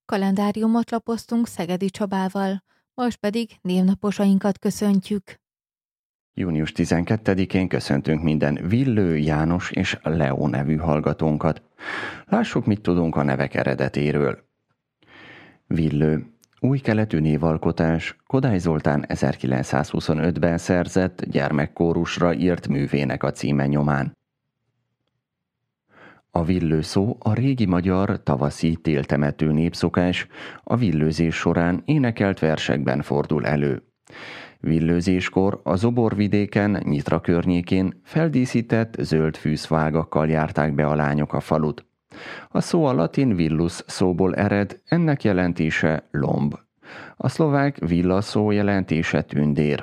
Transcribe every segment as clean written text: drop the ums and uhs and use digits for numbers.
Kalendáriumot lapoztunk Szegedi Csabával, most pedig névnaposainkat köszöntjük. Június 12-én köszöntünk minden Villő, János és Leó nevű hallgatónkat. Lássuk, mit tudunk a nevek eredetéről. Villő. Új keletű névalkotás, Kodály Zoltán 1925-ben szerzett, gyermekkórusra írt művének a címe nyomán. A villő szó a régi magyar tavaszi téltemető népszokás, a villőzés során énekelt versekben fordul elő. Villőzéskor a Zoborvidéken, Nyitra környékén feldíszített zöld fűszfágakkal járták be a lányok a falut. A szó a latin villus szóból ered, ennek jelentése lomb. A szlovák villa szó jelentése tündér.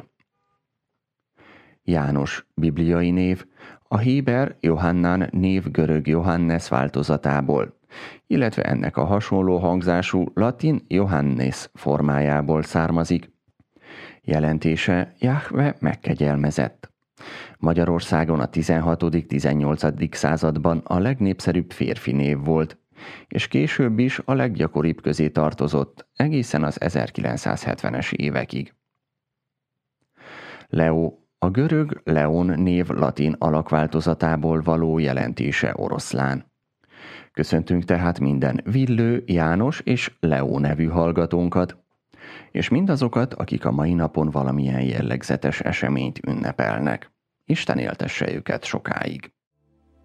János bibliai név, a héber Johannan név görög Johannes változatából, illetve ennek a hasonló hangzású latin Johannes formájából származik. Jelentése Jahve megkegyelmezett. Magyarországon a 16.-18. században a legnépszerűbb férfi név volt, és később is a leggyakoribb közé tartozott, egészen az 1970-es évekig. Leó, a görög Leon név latin alakváltozatából való jelentése oroszlán. Köszöntünk tehát minden Villő, János és Leó nevű hallgatónkat, és mindazokat, akik a mai napon valamilyen jellegzetes eseményt ünnepelnek. Isten éltesse őket sokáig!